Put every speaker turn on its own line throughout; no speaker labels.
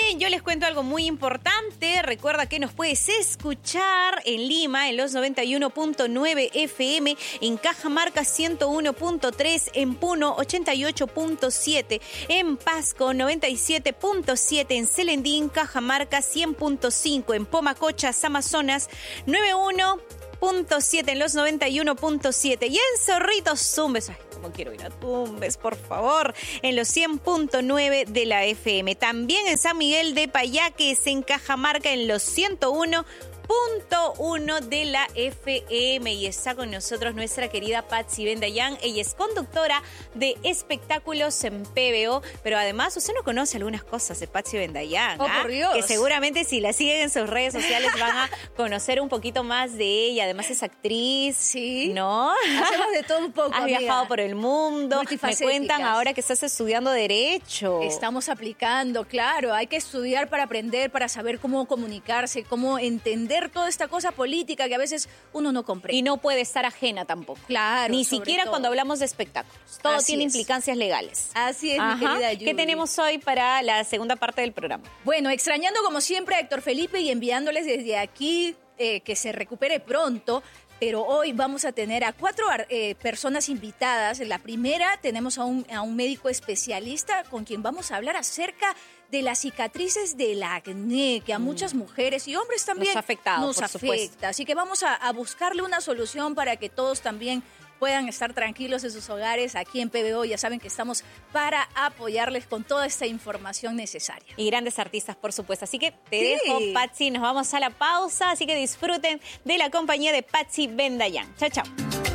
También yo les cuento algo muy importante. Recuerda que nos puedes escuchar en Lima en los 91.9 FM, en Cajamarca 101.3, en Puno 88.7, en Pasco 97.7, en Celendín, Cajamarca 100.5, en Pomacochas, Amazonas 91.7, en los 91.7 y en Zorritos, Tumbes. Ay, cómo quiero ir a Tumbes, por favor, en los 100.9 de la FM. También en San Miguel de Payaques, en Cajamarca, en los 101.1 de la FM. Y está con nosotros nuestra querida Patsy Bendayán. Ella es conductora de espectáculos en PBO, pero además usted no conoce algunas cosas de Patsy Bendayán.
Oh, por Dios.
Que seguramente si la siguen en sus redes sociales van a conocer un poquito más de ella. Además es actriz,
sí,
¿no?
Hacemos de todo un poco.
Has viajado por el mundo. Me cuentan ahora que estás estudiando Derecho.
Estamos aplicando, claro. Hay que estudiar para aprender, para saber cómo comunicarse, cómo entender toda esta cosa política que a veces uno no comprende.
Y no puede estar ajena tampoco.
Claro.
Ni siquiera
todo.
Cuando hablamos de espectáculos. Todo
Así
tiene
es.
implicancias legales.
Así es, mi querida Yuri.
¿Qué tenemos hoy para la segunda parte del programa?
Bueno, extrañando como siempre a Héctor Felipe y enviándoles desde aquí que se recupere pronto. Pero hoy vamos a tener a 4 personas invitadas. En la primera tenemos a un médico especialista con quien vamos a hablar acerca de las cicatrices del acné, que a muchas mujeres y hombres también
nos afecta.
Así que vamos a buscarle una solución para que todos también puedan estar tranquilos en sus hogares. Aquí en PBO ya saben que estamos para apoyarles con toda esta información necesaria.
Y grandes artistas, por supuesto. Así que te dejo, Patsy. Nos vamos a la pausa. Así que disfruten de la compañía de Patsy Bendayán. Chao, chao.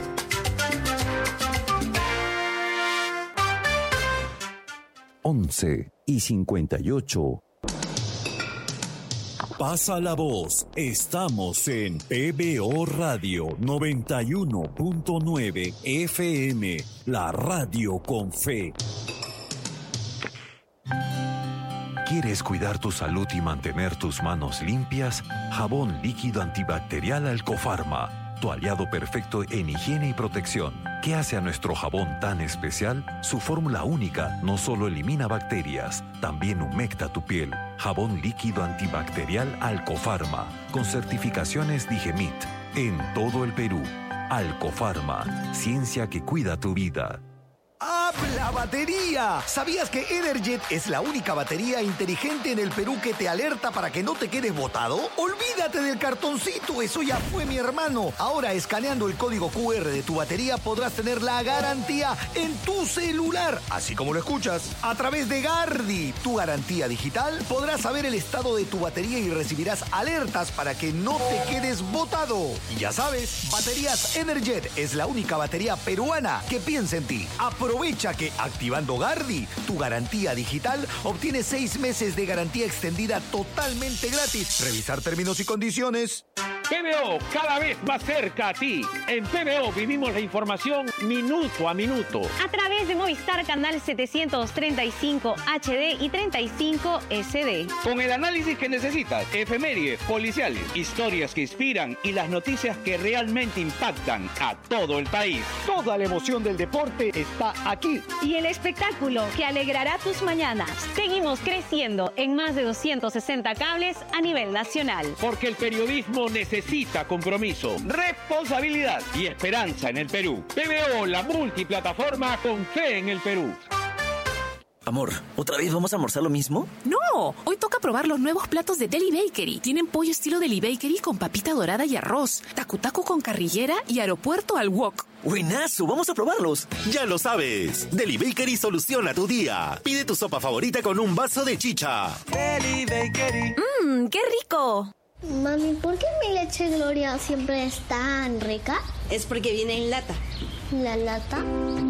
Once y 58. Pasa la voz. Estamos en PBO Radio 91.9 FM, la radio con fe. ¿Quieres cuidar tu salud y mantener tus manos limpias? Jabón líquido antibacterial Alcofarma, tu aliado perfecto en higiene y protección. ¿Qué hace a nuestro jabón tan especial? Su fórmula única no solo elimina bacterias, también humecta tu piel. Jabón líquido antibacterial Alcofarma, con certificaciones Digemit, en todo el Perú. Alcofarma, ciencia que cuida tu vida.
¡Habla batería! ¿Sabías que Energet es la única batería inteligente en el Perú que te alerta para que no te quedes botado? ¡Olvídate del cartoncito! ¡Eso ya fue, mi hermano! Ahora, escaneando el código QR de tu batería, podrás tener la garantía en tu celular. Así como lo escuchas. A través de Gardi, tu garantía digital, podrás saber el estado de tu batería y recibirás alertas para que no te quedes botado. Y ya sabes, Baterías Energet es la única batería peruana que piensa en ti. Aprovecha que activando Gardi, tu garantía digital, obtienes 6 meses de garantía extendida totalmente gratis. Revisar términos y condiciones.
PBO, cada vez más cerca a ti. En PBO vivimos la información minuto a minuto.
A través de Movistar Canal 735 HD y 35 SD.
Con el análisis que necesitas, efemérides, policiales, historias que inspiran y las noticias que realmente impactan a todo el país. Toda la emoción del deporte está aquí.
Y el espectáculo que alegrará tus mañanas. Seguimos creciendo en más de 260 cables a nivel nacional.
Porque el periodismo necesita compromiso, responsabilidad y esperanza en el Perú. PBO, la multiplataforma con fe en el Perú.
Amor, ¿otra vez vamos a almorzar lo mismo?
No, hoy toca probar los nuevos platos de Deli Bakery. Tienen pollo estilo Deli Bakery con papita dorada y arroz, tacu-tacu con carrillera y aeropuerto al wok.
¡Buenazo! ¡Vamos a probarlos!
Ya lo sabes, Deli Bakery soluciona tu día. Pide tu sopa favorita con un vaso de chicha.
Deli Bakery.
¡Qué rico!
Mami, ¿por qué mi leche Gloria siempre es tan rica?
Es porque viene en lata.
¿La lata?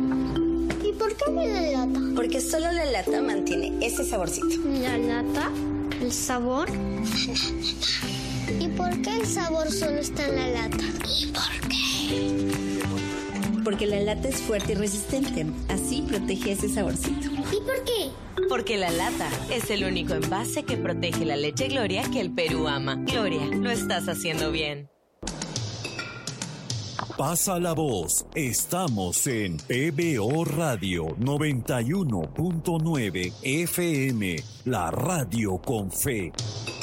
¿Y por qué viene en lata?
Porque solo la lata mantiene ese saborcito.
¿La lata? ¿El sabor? ¿Y por qué el sabor solo está en la lata? ¿Y por qué?
Porque la lata es fuerte y resistente. Así protege ese saborcito.
¿Y por qué?
Porque la lata es el único envase que protege la leche Gloria que el Perú ama. Gloria, lo estás haciendo bien.
Pasa la voz. Estamos en PBO Radio 91.9 FM, la radio con fe.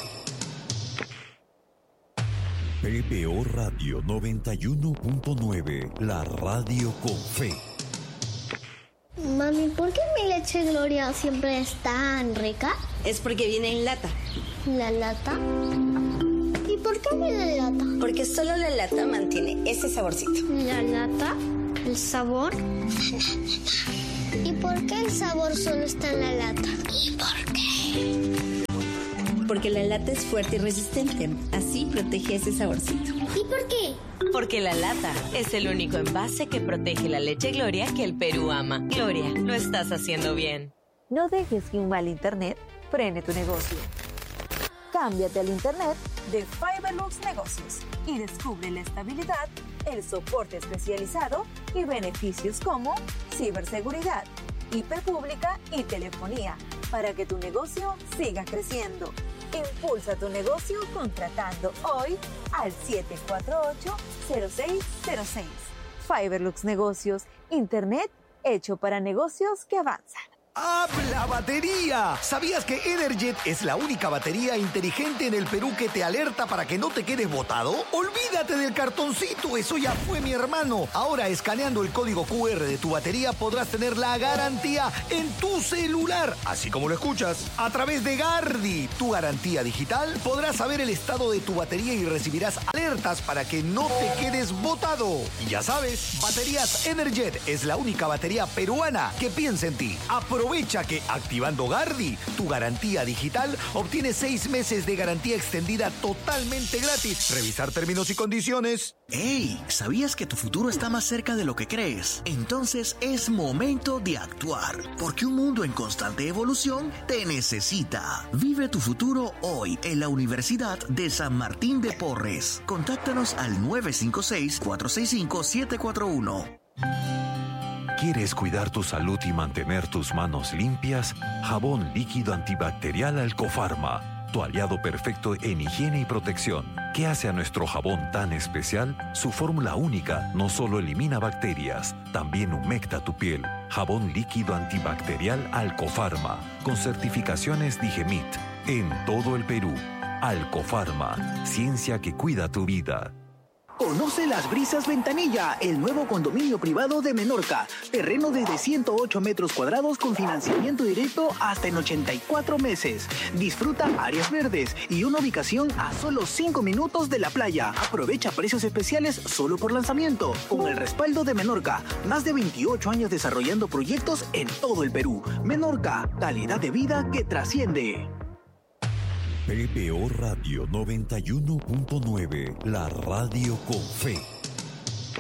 PBO Radio 91.9, la radio con fe.
Mami, ¿por qué mi leche Gloria siempre es tan rica?
Es porque viene en lata.
¿La lata? ¿Y por qué viene en lata?
Porque solo la lata mantiene ese saborcito.
¿La lata? ¿El sabor? ¿Y por qué el sabor solo está en la lata? ¿Y por qué?
Porque la lata es fuerte y resistente. Así protege ese saborcito.
¿Y por qué?
Porque la lata es el único envase que protege la leche Gloria que el Perú ama. Gloria, lo estás haciendo bien.
No dejes que un mal internet frene tu negocio. Cámbiate al internet de Fiberlux Negocios y descubre la estabilidad, el soporte especializado y beneficios como ciberseguridad, IP pública y telefonía para que tu negocio siga creciendo. Impulsa tu negocio contratando hoy al 748-0606. Fiberlux Negocios, internet hecho para negocios que avanzan.
¡Habla batería! ¿Sabías que Energet es la única batería inteligente en el Perú que te alerta para que no te quedes botado? ¡Olvídate del cartoncito! ¡Eso ya fue, mi hermano! Ahora, escaneando el código QR de tu batería, podrás tener la garantía en tu celular. Así como lo escuchas. A través de Gardi, tu garantía digital, podrás saber el estado de tu batería y recibirás alertas para que no te quedes botado. Y ya sabes, Baterías Energet es la única batería peruana que piensa en ti. Aprovecha que activando Gardi, tu garantía digital, obtienes 6 meses de garantía extendida totalmente gratis. Revisar términos y condiciones.
¡Ey! ¿Sabías que tu futuro está más cerca de lo que crees? Entonces es momento de actuar, porque un mundo en constante evolución te necesita. Vive tu futuro hoy en la Universidad de San Martín de Porres. Contáctanos al 956-465-741.
¿Quieres cuidar tu salud y mantener tus manos limpias? Jabón líquido antibacterial Alcofarma, tu aliado perfecto en higiene y protección. ¿Qué hace a nuestro jabón tan especial? Su fórmula única no solo elimina bacterias, también humecta tu piel. Jabón líquido antibacterial Alcofarma, con certificaciones Digemit, en todo el Perú. Alcofarma, ciencia que cuida tu vida.
Conoce Las Brisas Ventanilla, el nuevo condominio privado de Menorca. Terreno desde 108 metros cuadrados con financiamiento directo hasta en 84 meses. Disfruta áreas verdes y una ubicación a solo 5 minutos de la playa. Aprovecha precios especiales solo por lanzamiento. Con el respaldo de Menorca, más de 28 años desarrollando proyectos en todo el Perú. Menorca, calidad de vida que trasciende.
PBO Radio 91.9, la radio con fe.